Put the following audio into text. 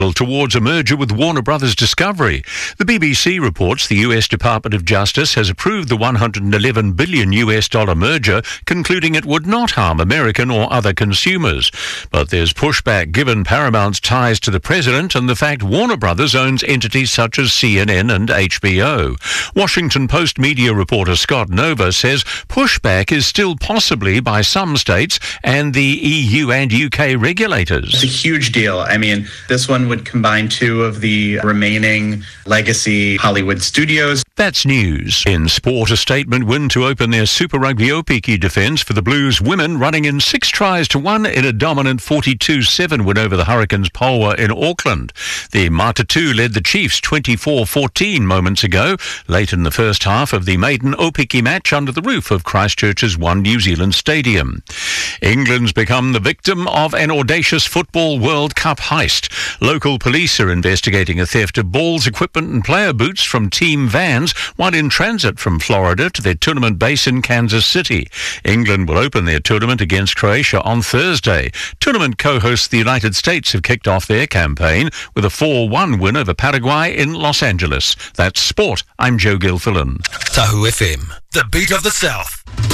towards a merger with Warner Brothers Discovery. The BBC reports the US Department of Justice has approved the $111 billion merger, concluding it would not harm American or other consumers. But there's pushback given Paramount's ties to the president and the fact Warner Brothers owns entities such as CNN and HBO. Washington Post media reporter Scott Nova says pushback is still possibly by some states and the EU and UK regulators. It's a huge deal. I mean, this one would combine two of the remaining legacy Hollywood studios. That's news. In sport, a statement win to open their Super Rugby Opiki defence for the Blues women, running in 6 tries to 1 in a dominant 42-7 win over the Hurricanes Polwa in Auckland. The Matatu led the Chiefs 24-14 moments ago, late in the first half of the maiden Opiki match under the roof of Christchurch's One New Zealand Stadium. England's become the victim of an audacious Football World Cup heist. Local police are investigating a theft of balls, equipment and player boots from team vans while in transit from Florida to their tournament base in Kansas City. England will open their tournament against Croatia on Thursday. Tournament co-hosts the United States have kicked off their campaign with a 4-1 win over Paraguay in Los Angeles. That's sport. I'm Joe Gilfillan. Tahu FM, the beat of the South.